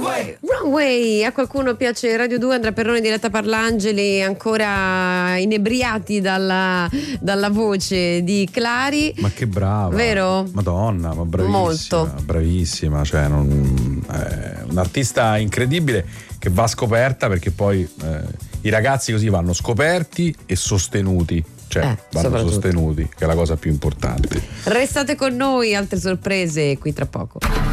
Runway, a qualcuno piace Radio 2, Andrea Perrone, Diletta Parlangeli, ancora inebriati dalla voce di Clari. Ma che brava, vero? Madonna, ma bravissima, molto bravissima, cioè è un'artista incredibile che va scoperta, perché poi i ragazzi così vanno scoperti e sostenuti, cioè vanno sostenuti, che è la cosa più importante. Restate con noi, altre sorprese qui tra poco.